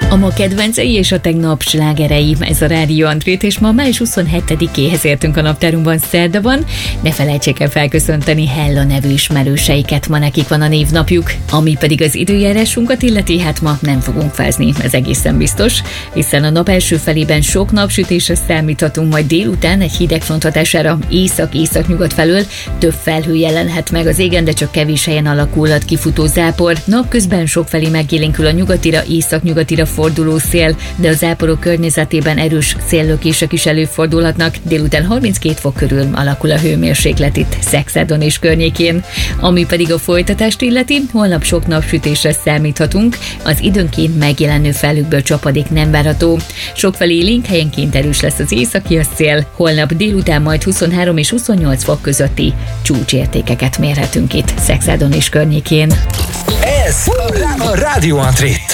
A ma kedvencei és a tegnap slágerei, ez a Rádió Andrét, és ma május 27-éhez értünk a naptárunkban, szerda van. Ne felejtsék el felköszönteni Hella nevű ismerőseiket, ma nekik van a névnapjuk. Ami pedig az időjárásunkat illeti, hát ma nem fogunk fázni, ez egészen biztos, hiszen a nap első felében sok napsütésre számíthatunk, majd délután egy hideg front hatására észak-északnyugat felől több felhő jelenhet meg az égen, de csak kevés helyen alakulhat kifutó zápor. Napközben sokfelé megélénkül a nyugatira, északnyugatira forduló szél, de a záporok környezetében erős széllökések is előfordulhatnak. Délután 32 fok körül alakul a hőmérséklet itt Szexádon és környékén. Ami pedig a folytatást illeti, holnap sok napsütésre számíthatunk, az időnként megjelenő felhőkből csapadék nem várható. Sokfelé élénk, helyenként erős lesz az északi szél, holnap délután majd 23 és 28 fok közötti csúcsértékeket mérhetünk itt Szexádon és környékén. Ez a Rádió André